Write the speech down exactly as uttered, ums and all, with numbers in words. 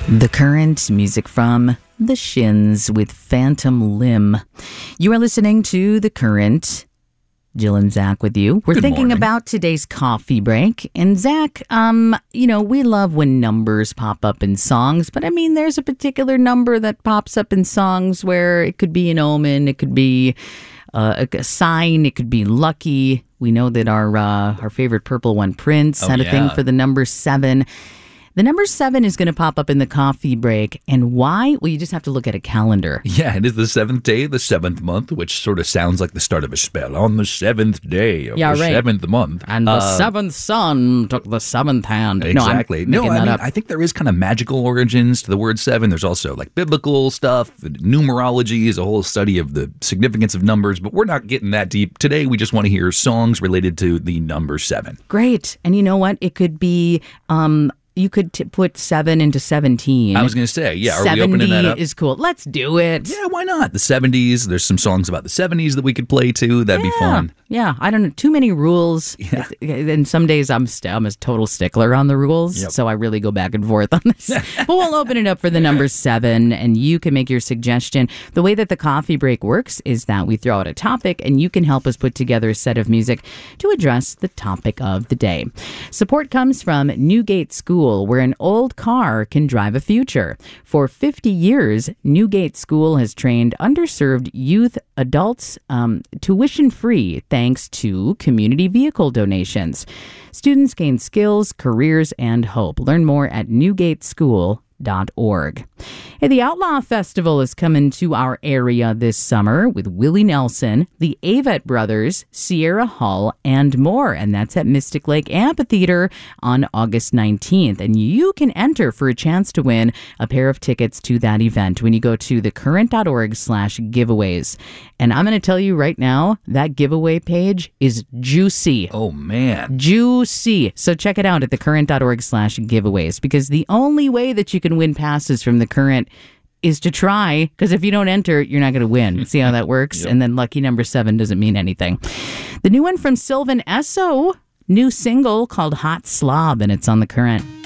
The Current, music from The Shins with Phantom Limb. You are listening to The Current. Jill and Zach with you. We're Good thinking morning. about today's coffee break. And Zach, um, you know, we love when numbers pop up in songs, but I mean, there's a particular number that pops up in songs where it could be an omen, it could be uh, a, a sign, it could be lucky. We know that our uh, our favorite purple one, Prince, Oh, had a yeah. thing for the number seven. The number seven is going to pop up in the coffee break. And why? Well, you just have to look at a calendar. Yeah, it is the seventh day of the seventh month, which sort of sounds like the start of a spell. On the seventh day of Yeah, the right. seventh month. And the Uh, seventh son took the seventh hand. Exactly. No, I'm No, making I that mean, up. I think there is kind of magical origins to the word seven. There's also like biblical stuff. Numerology is a whole study of the significance of numbers, but we're not getting that deep. Today, we just want to hear songs related to the number seven. Great. And you know what? It could be, um, you could t- put seven into seventeen. I was going to say, yeah, are seventy we opening that up? is cool. Let's do it. Yeah, why not? The seventies, there's some songs about the seventies that we could play too. That'd be Yeah. fun. Yeah, I don't know. Too many rules. Yeah. And some days I'm, st- I'm a total stickler on the rules. Yep. So I really go back and forth on this. But we'll open it up for the number seven, and you can make your suggestion. The way that the coffee break works is that we throw out a topic, and you can help us put together a set of music to address the topic of the day. Support comes from Newgate School, where an old car can drive a future. For fifty years, Newgate School has trained underserved youth adults um, tuition-free thanks to community vehicle donations. Students gain skills, careers, and hope. Learn more at newgate school dot org. Hey, the Outlaw Festival is coming to our area this summer with Willie Nelson, the Avett Brothers, Sierra Hull, and more. And that's at Mystic Lake Amphitheater on August nineteenth. And you can enter for a chance to win a pair of tickets to that event when you go to thecurrent.org slash giveaways. And I'm going to tell you right now, that giveaway page is juicy. Oh, man. Juicy. So check it out at thecurrent.org slash giveaways, because the only way that you can win passes from The Current is to try, because if you don't enter, you're not going to win. See how that works? Yep. And then lucky number seven doesn't mean anything. The new one from Sylvan Esso, new single called Hot Slob, and it's on The Current.